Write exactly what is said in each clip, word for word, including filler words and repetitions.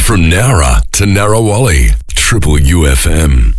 From Nowra to Narrawali, Triple U F M.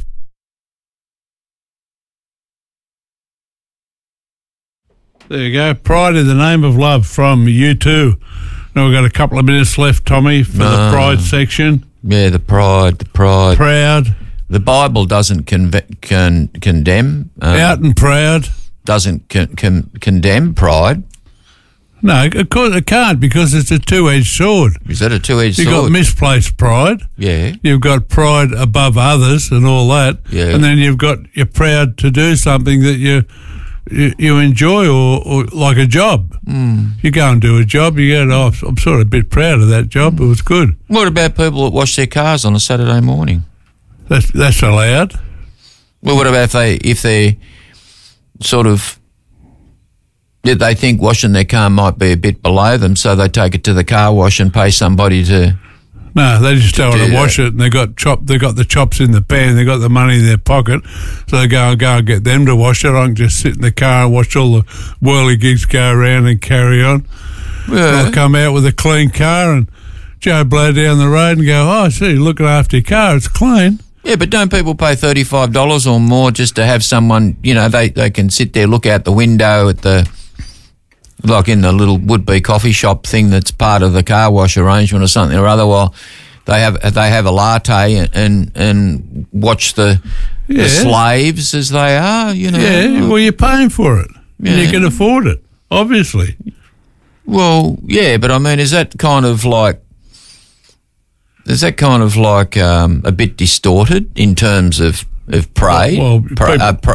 There you go. Pride in the Name of Love from U two. Now we've got a couple of minutes left, Tommy, for No. the Pride section. Yeah, the pride, the pride. Proud. The Bible doesn't conve- con- condemn. Um, Out and proud. Doesn't con- con- condemn pride. No, of course it can't, because it's a two-edged sword. Is that a two-edged You've sword? got misplaced pride. Yeah. You've got pride above others and all that. Yeah. And then you've got, you're proud to do something that you you, you enjoy, or, or like a job. Mm. You go and do a job, you go, oh, I'm sort of a bit proud of that job. It was good. What about people that wash their cars on a Saturday morning? That's that's allowed. Well, what about if they if they sort of if they think washing their car might be a bit below them, so they take it to the car wash and pay somebody to. No, they just don't want do to wash that. it, and they got chop. They got the chops in the pan. They got the money in their pocket, so they go and go and get them to wash it. I can just sit in the car and watch all the whirligigs go around and carry on. Yeah. I'll come out with a clean car and Joe blow down the road and go, oh, I see, you're looking after your car. It's clean. Yeah, but don't people pay thirty-five dollars or more just to have someone, you know, they, they can sit there, look out the window at the, like in the little would-be coffee shop thing that's part of the car wash arrangement or something or other, while they have they have a latte and and, and watch the, Yeah. the slaves as they are, you know. Yeah, well, you're paying for it. Yeah. And you can afford it, obviously. Well, yeah, but I mean, is that kind of like, is that kind of like um, a bit distorted in terms of, of pride? Well, well, Pra- people- uh, pr-